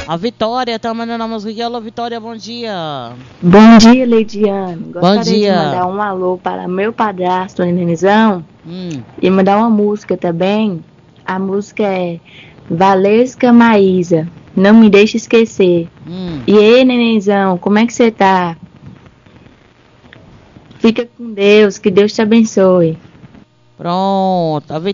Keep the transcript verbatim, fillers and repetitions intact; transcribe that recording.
A Vitória tá mandando a música aqui. Alô, Vitória, bom dia. Bom dia, Leidiane. Gostaria Bom dia. de mandar um alô para meu padrasto, Nenenzão, Hum. e mandar uma música também. A música é Valesca Maísa, Não Me Deixe Esquecer. Hum. E aí, Nenenzão, como é que você tá? Fica com Deus, que Deus te abençoe. Pronto, a